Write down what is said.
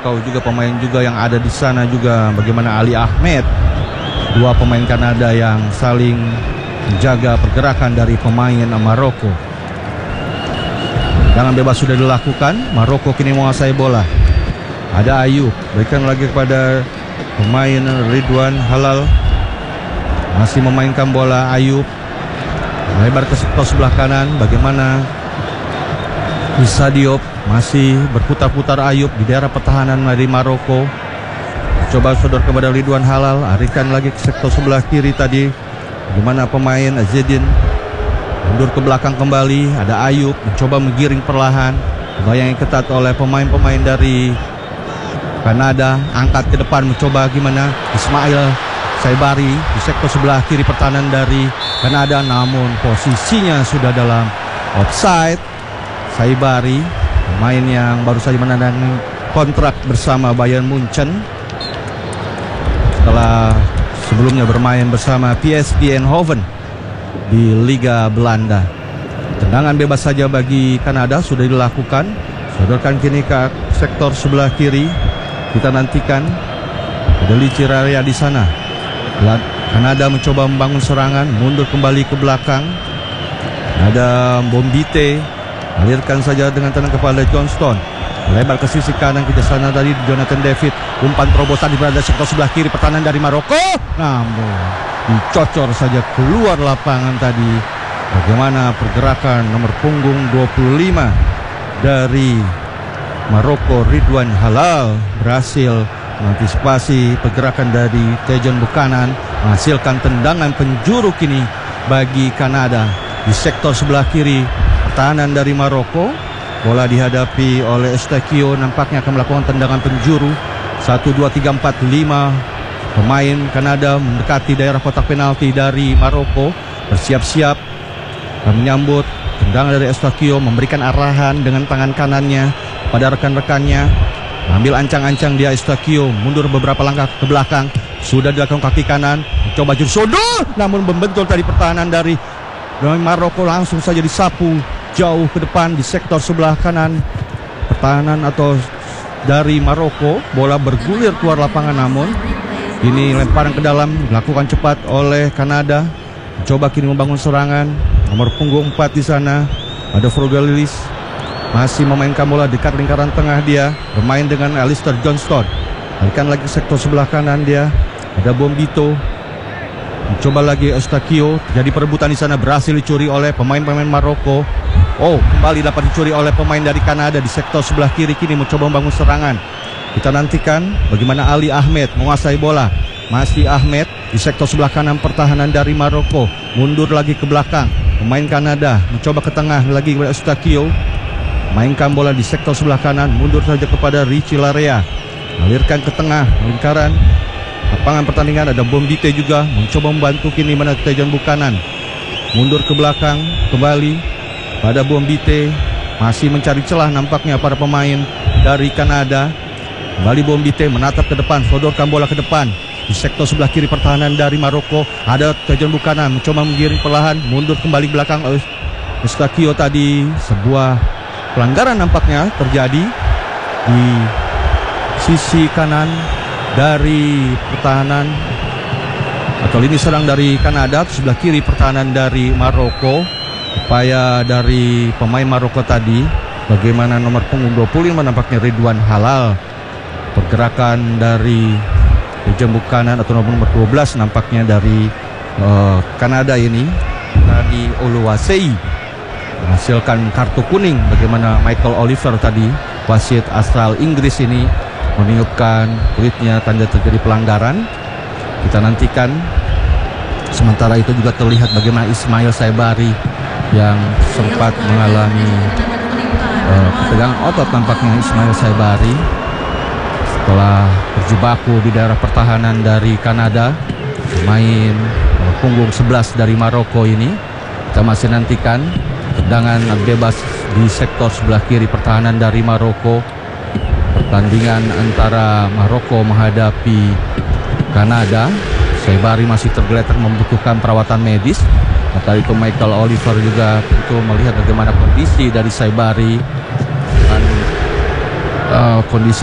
Kau juga pemain juga yang ada di sana juga. Bagaimana Ali Ahmed, dua pemain Kanada yang saling menjaga pergerakan dari pemain Maroko. Tendangan bebas sudah dilakukan. Maroko kini menguasai bola. Ada Ayub, berikan lagi kepada pemain Ridwan Halal. Masih memainkan bola Ayub, lebar ke sektor sebelah kanan. Bagaimana Issa Diop, masih berputar-putar Ayub di daerah pertahanan dari Maroko. Coba sodor kepada Ridwan Halal, arikan lagi ke sektor sebelah kiri tadi. Bagaimana pemain Azedin mundur ke belakang kembali. Ada Ayub mencoba menggiring perlahan. Bayang yang ketat oleh pemain-pemain dari Kanada. Angkat ke depan, mencoba gimana Ismail Saibari di sektor sebelah kiri pertahanan dari Kanada, namun posisinya sudah dalam offside. Saibari, pemain yang baru saja menandatangani kontrak bersama Bayern Munchen setelah sebelumnya bermain bersama PSV Eindhoven di Liga Belanda. Tendangan bebas saja bagi Kanada sudah dilakukan. Sodorkan kini ke sektor sebelah kiri. Kita nantikan ada Liciraria di sana. Kanada mencoba membangun serangan, mundur kembali ke belakang. Ada Bombite, alirkan saja dengan tenang kepada Johnston. Lebar ke sisi kanan, kita sana dari Jonathan David. Umpan terobosan di berada sektor sebelah kiri pertahanan dari Maroko. Namun dicocor saja keluar lapangan tadi. Bagaimana pergerakan nomor punggung 25 dari Maroko, Ridwan Halal, berhasil mengantisipasi pergerakan dari Tejan Buchanan, menghasilkan tendangan penjuru kini bagi Kanada di sektor sebelah kiri pertahanan dari Maroko. Bola dihadapi oleh Eustáquio, nampaknya akan melakukan tendangan penjuru. 1, 2, 3, 4, 5 pemain Kanada mendekati daerah kotak penalti dari Maroko, bersiap-siap menyambut tendangan dari Eustáquio, memberikan arahan dengan tangan kanannya pada rekan-rekannya. Ambil ancang-ancang dia Eustáquio, mundur beberapa langkah ke belakang. Sudah dilakukan kaki kanan, coba jurus sodor, namun membentul tadi pertahanan dari Maroko, langsung saja disapu jauh ke depan di sektor sebelah kanan pertahanan atau dari Maroko. Bola bergulir keluar lapangan, namun ini lemparan ke dalam dilakukan cepat oleh Kanada. Coba kini membangun serangan. Nomor punggung 4 di sana ada Frogalilis, masih memainkan bola dekat lingkaran tengah. Dia bermain dengan Alistair Johnston. Balikan lagi sektor sebelah kanan dia. Ada Bombito. Mencoba lagi Eustáquio. Jadi perebutan di sana berhasil dicuri oleh pemain-pemain Maroko. Oh, kembali dapat dicuri oleh pemain dari Kanada di sektor sebelah kiri. Kini mencoba membangun serangan. Kita nantikan bagaimana Ali Ahmed menguasai bola. Masih Ahmed di sektor sebelah kanan pertahanan dari Maroko. Mundur lagi ke belakang. Pemain Kanada mencoba ke tengah lagi kepada Eustáquio. Mainkan bola di sektor sebelah kanan, mundur saja kepada Richie Larea. Alirkan ke tengah lingkaran lapangan pertandingan. Ada Bombite juga mencoba membantu kini mana Tejan Buchanan. Mundur ke belakang kembali pada Bombite, masih mencari celah nampaknya para pemain dari Kanada. Kembali Bombite menatap ke depan, sodorkan bola ke depan di sektor sebelah kiri pertahanan dari Maroko. Ada Tejan Buchanan mencoba menggiring perlahan, mundur kembali belakang. Eustáquio tadi, sebuah pelanggaran nampaknya terjadi di sisi kanan dari pertahanan atau lini serang dari Kanada, sebelah kiri pertahanan dari Maroko. Upaya dari pemain Maroko tadi, bagaimana nomor punggung 25 nampaknya Ridwan Halal. Pergerakan dari Tejan Buchanan atau nomor 12 nampaknya dari Kanada ini, Nani Oluwaseyi, menghasilkan kartu kuning. Bagaimana Michael Oliver tadi, wasit asal Inggris ini, meniupkan tweetnya tanda terjadi pelanggaran. Kita nantikan. Sementara itu juga terlihat bagaimana Ismail Saibari yang sempat mengalami ketegangan otot nampaknya Ismail Saibari setelah berjibaku di daerah pertahanan dari Kanada. Pemain punggung 11 dari Maroko ini. Kita masih nantikan tendangan bebas di sektor sebelah kiri pertahanan dari Maroko. Pertandingan antara Maroko menghadapi Kanada. Saibari masih tergeletak membutuhkan perawatan medis. Maka itu Michael Oliver juga tentu melihat bagaimana kondisi dari Saibari dan kondisi